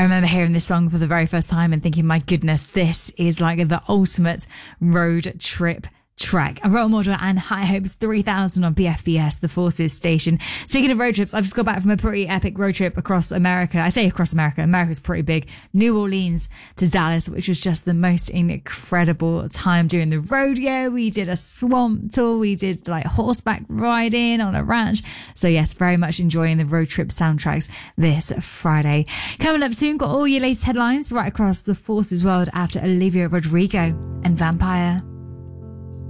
I remember hearing this song for the very first time and thinking, my goodness, this is like the ultimate road trip track. A role model and High Hopes 3000 on BFBS, the Forces station. Speaking of road trips, I've just got back from a pretty epic road trip across America. I say across America. America's pretty big. New Orleans to Dallas, which was just the most incredible time doing the rodeo. We did a swamp tour. We did like horseback riding on a ranch. So yes, very much enjoying the road trip soundtracks this Friday. Coming up soon, got all your latest headlines right across the Forces world after Olivia Rodrigo and Vampire.